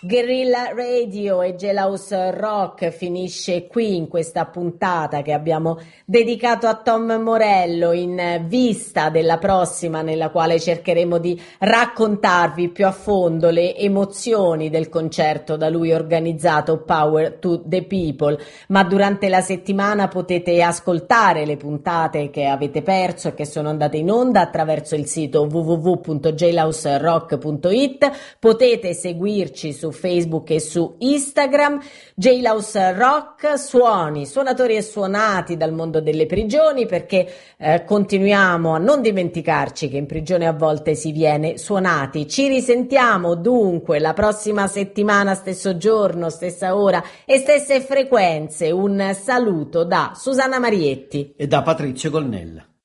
Guerrilla Radio e Jailhouse Rock finisce qui in questa puntata che abbiamo dedicato a Tom Morello in vista della prossima, nella quale cercheremo di raccontarvi più a fondo le emozioni del concerto da lui organizzato, Power to the People. Ma durante la settimana potete ascoltare le puntate che avete perso e che sono andate in onda attraverso il sito www.jailhouserock.it. Potete seguirci su Facebook e su Instagram. Jailhouse Rock, suonatori e suonati dal mondo delle prigioni, perché continuiamo a non dimenticarci che in prigione a volte si viene suonati. Ci risentiamo dunque la prossima settimana, stesso giorno, stessa ora e stesse frequenze. Un saluto da Susanna Marietti e da Patrizio Colnella.